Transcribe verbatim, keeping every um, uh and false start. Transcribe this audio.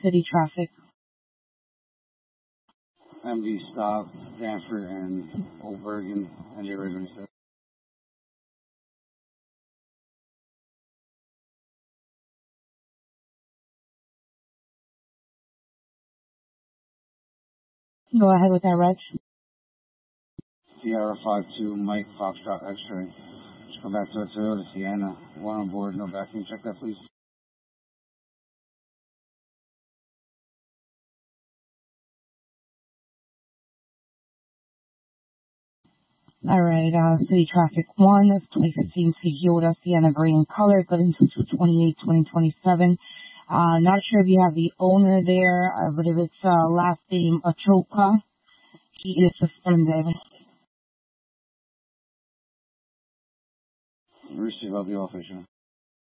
city traffic. M D stop, Danford and Old Bergen, and the original set. Go ahead with that, Reg. Sierra five two, Mike Foxtrot X-ray. Just come back to a Toyota Sienna. One on board, no back. Can you check that, please? All right, uh, city traffic one, that's twenty fifteen Toyota Sienna gray in color, good until two twenty-eight, twenty twenty-seven. Uh, not sure if you have the owner there, uh, but if it's, uh, last name Achoka, he is suspended. Receive, I'll be official.